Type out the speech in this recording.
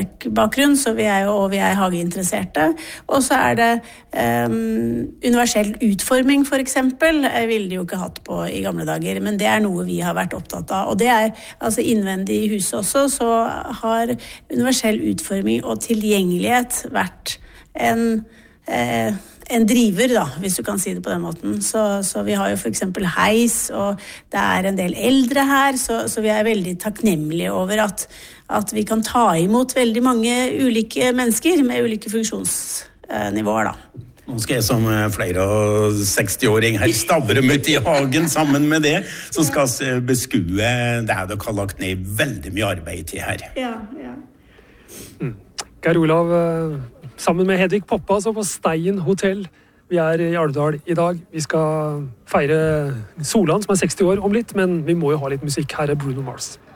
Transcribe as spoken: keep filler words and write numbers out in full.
bakgrunn, så vi er jo og vi er hageinteresserte. Og så er det um, universell utforming for eksempel, jeg ville de jo ikke hatt på i gamle dager, men det er noe vi har vært opptatt av. Og det er altså innvendig i huset også, så har universell utforming og tilgjengelighet vært en eh, en driver da, hvis du kan si det på den måten. Så, så vi har jo for eksempel heis, og det er en del eldre her, så, så vi er veldig takknemlige over at, at vi kan ta imot veldig mange ulike mennesker med ulike funksjonsnivåer da. Nå skal jeg som flere og seksti-åring her stavre ut i hagen sammen med det, så skal jeg beskue det her dere har lagt ned veldig mye arbeid til her. Ja, ja. Mm. Geir Olav, sammen med Hedvig Poppa, så på Stein Hotel. Vi er i Alvdal i dag. Vi skal feire Solan, som er seksti år om litt, men vi må jo ha litt musikk. Her er Bruno Mars.